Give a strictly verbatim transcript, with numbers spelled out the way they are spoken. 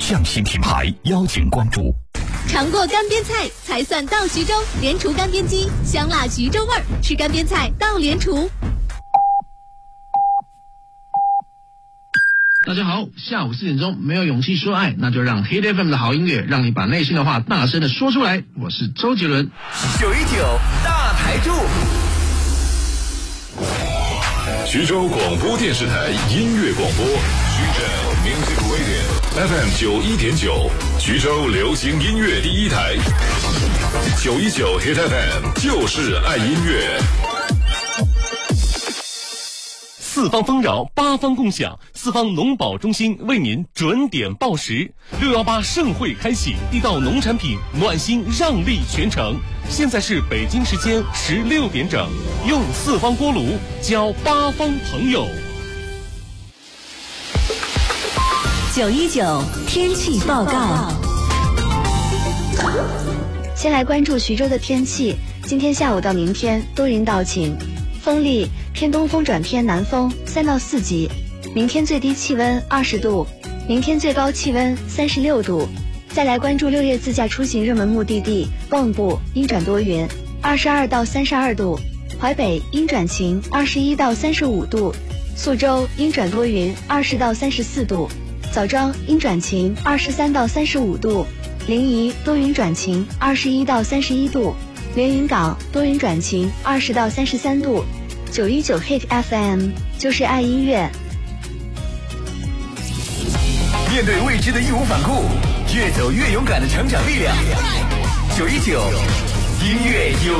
匠心品牌邀请关注。 尝过干煸菜才算到徐州，莲厨干煸鸡，香辣徐州味儿，吃干煸菜到莲厨。 大家好，下午四点钟，没有勇气说爱，那就让 Hit F M 的好音乐让你把内心的话大声的说出来。我是周杰伦。 九一九大台柱， 徐州广播电视台音乐广播，徐州 Music Radio F M 九一点九，徐州流行音乐第一台。九一九 Hit F M 就是爱音乐。 四方丰饶，八方共享，四方农保中心为您准点报时。六幺八盛会开启，地道农产品暖心让利全城。现在是北京时间十六点整，用四方锅炉交八方朋友。 九一九天气报告。 先来关注徐州的天气，今天下午到明天多云到晴，风力偏东风转偏南风，三到四级。明天最低气温二十度，明天最高气温三十六度。再来关注六月自驾出行热门目的地，蚌埠阴转多云，二十二到三十二度；淮北阴转晴，二十一到三十五度；宿州阴转多云，二十到三十四度；枣庄阴转晴，二十三到三十五度；临沂多云转晴，二十一到三十一度；连云港多云转晴，二十到三十三度。九一九 Hit F M 就是爱音乐。 面对未知的义无反顾，越走越勇敢的成长力量。九一九音乐有